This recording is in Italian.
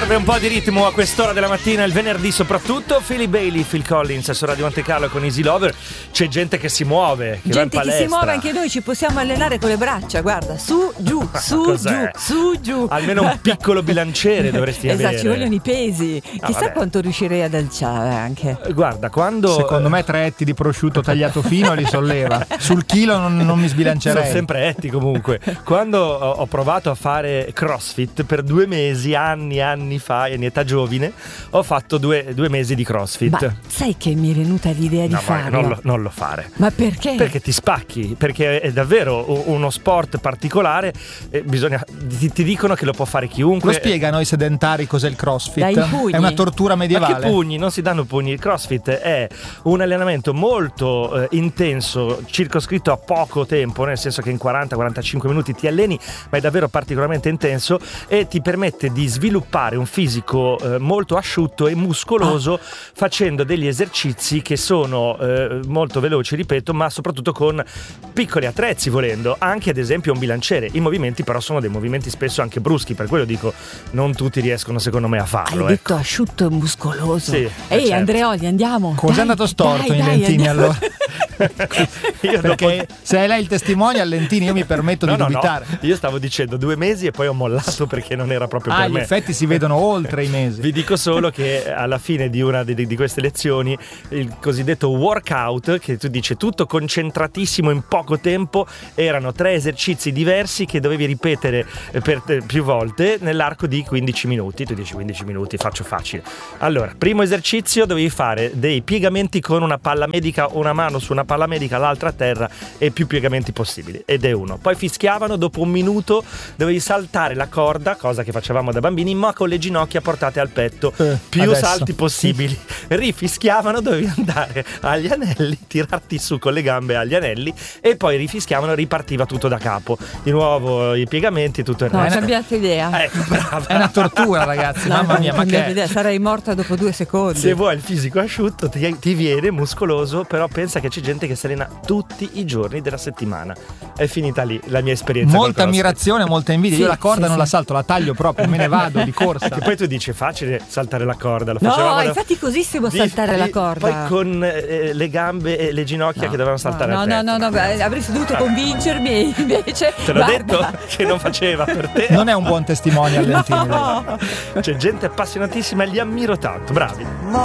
Serve un po' di ritmo a quest'ora della mattina, il venerdì soprattutto. Philly Bailey, Phil Collins su Radio Monte Carlo con Easy Lover. C'è gente che si muove, che gente va in palestra. Che si muove, anche noi ci possiamo allenare con le braccia, guarda, su, giù, su, giù, su, giù. Almeno un piccolo bilanciere dovresti avere. Esatto, ci vogliono i pesi. Chissà vabbè. quanto riuscirei ad alzare anche. Guarda, quando... Secondo me 3 etti di prosciutto tagliato fino li solleva. Sul chilo non mi sbilancerei. Sono sempre etti comunque. Quando ho provato a fare CrossFit per 2 mesi, anni fa, in età giovine, ho fatto 2 mesi di CrossFit. Ma sai che mi è venuta l'idea di farlo? Non lo fare. Ma perché? Perché ti spacchi, perché è davvero uno sport particolare. Ti dicono che lo può fare chiunque. Lo spiegano ai sedentari cos'è il CrossFit? Dai pugni. È una tortura medievale. Ma che pugni? Non si danno pugni. Il CrossFit è un allenamento molto intenso, circoscritto a poco tempo, nel senso che in 40-45 minuti ti alleni, ma è davvero particolarmente intenso e ti permette di sviluppare un fisico molto asciutto e muscoloso facendo degli esercizi che sono molto veloci, ripeto, ma soprattutto con piccoli attrezzi, volendo, anche ad esempio un bilanciere. I movimenti però sono dei movimenti spesso anche bruschi, per quello dico non tutti riescono secondo me a farlo. Hai detto asciutto e muscoloso. Sì, Ehi certo. Andreoli, andiamo. Cos'è andato storto in Lentini allora? Perché se è lei il testimone a Lentini io mi permetto di dubitare. No. Io stavo dicendo 2 mesi e poi ho mollato perché non era proprio per gli me. effetti si vedono oltre i mesi. Vi dico solo che alla fine di una di queste lezioni, il cosiddetto workout, che tu dici tutto concentratissimo in poco tempo, erano 3 esercizi diversi che dovevi ripetere per più volte nell'arco di 15 minuti. Tu dici 15 minuti, faccio facile. Allora, primo esercizio, dovevi fare dei piegamenti con una palla medica, una mano su una palla medica, l'altra a terra e più piegamenti possibili, ed è uno. Poi fischiavano, dopo 1 minuto dovevi saltare la corda, cosa che facevamo da bambini, ma con le ginocchia portate al petto, più adesso. salti possibili. Rifischiavano, dovevi andare agli anelli, tirarti su con le gambe agli anelli e poi rifischiavano, ripartiva tutto da capo. Di nuovo i piegamenti e tutto il No, ho resto. cambiato idea. Ecco, brava. È una tortura, ragazzi. No, Mamma mia, ho ma cambiato che idea. Sarei morta dopo 2 secondi. Se vuoi il fisico asciutto ti viene muscoloso, però pensa che c'è gente che si allena tutti i giorni della settimana. È finita lì la mia esperienza. molta ammirazione, molta invidia. Io la corda non la salto, la taglio proprio, me ne vado di corsa. Che poi tu dici è facile saltare la corda, lo No, facevamo infatti cosissimo saltare la corda. Poi con le gambe e le ginocchia che dovevano saltare al petto. No, avresti dovuto convincermi invece. Te l'ho Guarda. detto che non faceva per te. Non è un buon testimone a Lentini. No. C'è gente appassionatissima e li ammiro tanto, bravi.